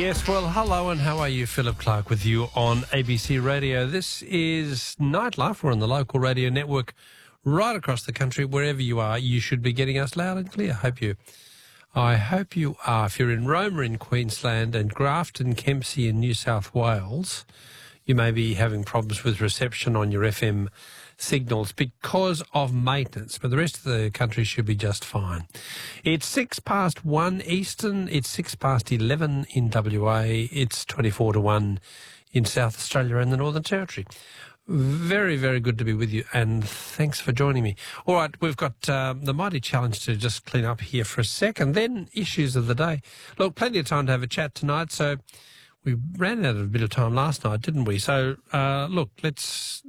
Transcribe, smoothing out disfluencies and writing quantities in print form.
Yes, well, hello and how are you? Philip Clark with you on ABC Radio. This is Nightlife. We're on the local radio network right across the country. Wherever you are, you should be getting us loud and clear. I hope you are. If you're in Roma in Queensland and Grafton, Kempsey in New South Wales, you may be having problems with reception on your FM signals because of maintenance, but the rest of the country should be just fine. It's 1:06 Eastern, it's 11:06 in WA, it's 24-1 in South Australia and the Northern Territory. Very, very good to be with you, and thanks for joining me. All right, we've got the mighty challenge to just clean up here for a second, then issues of the day. Look, plenty of time to have a chat tonight, so we ran out of a bit of time last night, didn't we? So, look, let's